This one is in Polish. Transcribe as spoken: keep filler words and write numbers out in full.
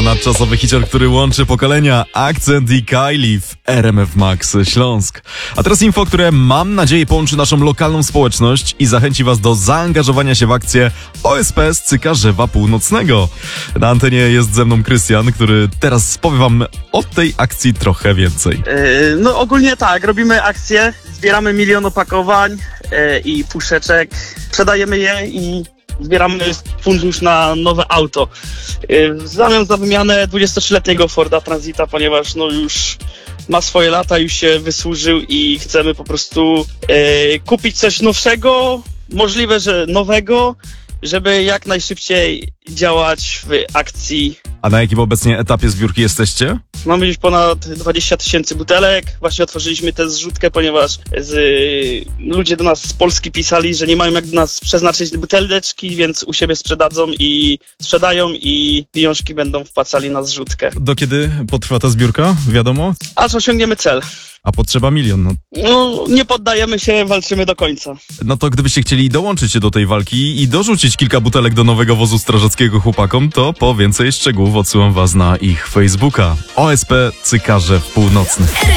Ponadczasowy hicior, który łączy pokolenia, Akcent i Kylie w R M F Max Śląsk. A teraz info, które mam nadzieję połączy naszą lokalną społeczność i zachęci was do zaangażowania się w akcję O S P z Cykarzewa Północnego. Na antenie jest ze mną Krystian, który teraz powie wam o tej akcji trochę więcej. Yy, no ogólnie tak, robimy akcję, zbieramy milion opakowań yy, i puszeczek, sprzedajemy je i zbieramy fundusz na nowe auto. Yy, w zamian za wymianę dwudziestotrzyletniego Forda Transita, ponieważ no już ma swoje lata, już się wysłużył i chcemy po prostu yy, kupić coś nowszego, możliwe, że nowego, żeby jak najszybciej działać w akcji. A na jakim obecnie etapie zbiórki jesteście? Mamy już ponad dwadzieścia tysięcy butelek. Właśnie otworzyliśmy tę zrzutkę, ponieważ z, ludzie do nas z Polski pisali, że nie mają jak do nas przeznaczyć buteleczki, więc u siebie sprzedadzą i sprzedają i pieniążki będą wpłacali na zrzutkę. Do kiedy potrwa ta zbiórka? Wiadomo? Aż osiągniemy cel. A potrzeba milion. No, No, nie poddajemy się, walczymy do końca. no to gdybyście chcieli dołączyć się do tej walki i dorzucić kilka butelek do nowego wozu strażackiego chłopakom, to po więcej szczegółów odsyłam was na ich Facebooka. O S P Cykarzew Północny.